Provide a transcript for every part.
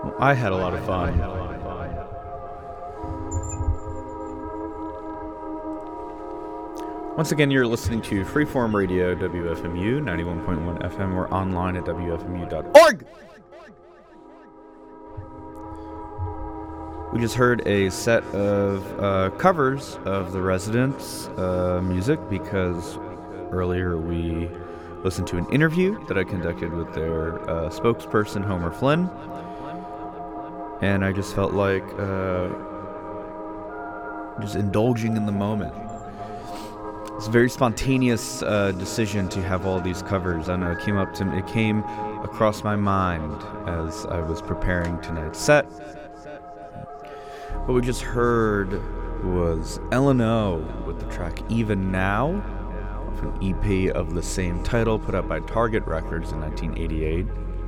Well, I had a lot of fun. Once again, you're listening to Freeform Radio, WFMU, 91.1 FM. We're online at WFMU.org. We just heard a set of covers of The Residents music because earlier we listened to an interview that I conducted with their spokesperson, Homer Flynn. And I just felt like just indulging in the moment. It's a very spontaneous decision to have all these covers. I know it came across my mind as I was preparing tonight's set. What we just heard was L&O with the track Even Now, of an EP of the same title put out by Target Records in 1988.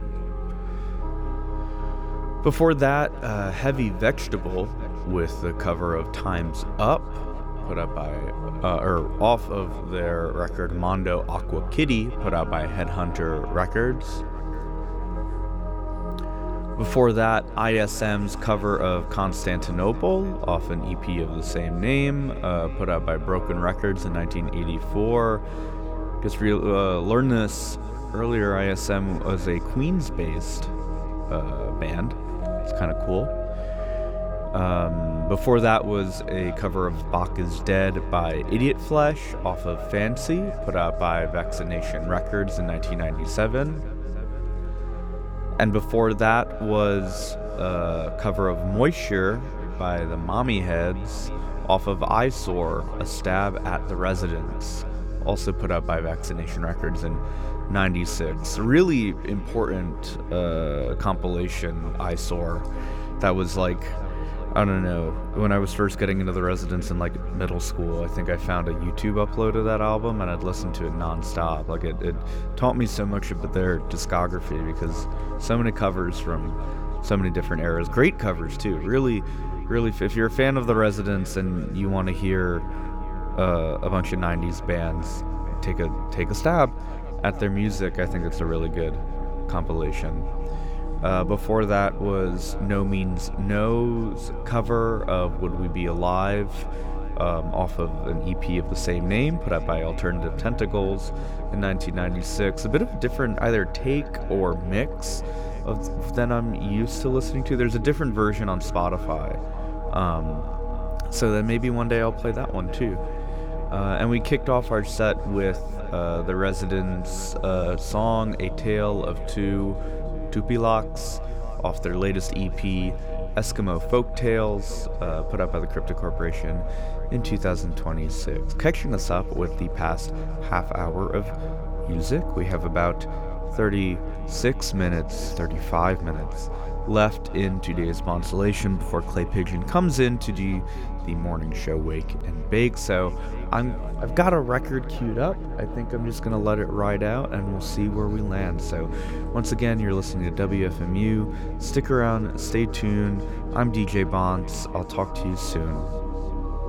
Before that, Heavy Vegetable with the cover of Time's Up, put out by, off of their record Mondo Aqua Kitty, put out by Headhunter Records. Before that, ISM's cover of Constantinople, off an EP of the same name, put out by Broken Records in 1984. Just learned this earlier. ISM was a Queens-based band. It's kind of cool. Before that was a cover of Bach is Dead by Idiot Flesh, off of Fancy, put out by Vaccination Records in 1997. And before that was a cover of Moisture by the Mommy Heads off of Eyesore, A Stab at the Residents, also put out by Vaccination Records in 96. Really important compilation, Eyesore. That was like, I don't know, when I was first getting into the Residents in like middle school, I think I found a YouTube upload of that album and I'd listen to it nonstop. Like it taught me so much about their discography because so many covers from so many different eras. Great covers too. Really, if you're a fan of the Residents and you want to hear a bunch of 90s bands take a stab at their music, I think it's a really good compilation. Before that was No Means No's cover of Would We Be Alive, off of an EP of the same name, put out by Alternative Tentacles in 1996. A bit of a different either take or mix than I'm used to listening to. There's a different version on Spotify, so then maybe one day I'll play that one too. And we kicked off our set with the Residents' song A Tale of Two Tupilaks, off their latest EP, Eskimo Folktales, put out by the Crypto Corporation in 2026. Catching us up with the past half hour of music, we have about 35 minutes left in today's Monstellation before Clay Pigeon comes in to do the morning show Wake and Bake. So I've got a record queued up. I think I'm just gonna let it ride out and we'll see where we land. So once again, you're listening to WFMU. Stick around, stay tuned. I'm DJ Bonts. I'll talk to you soon.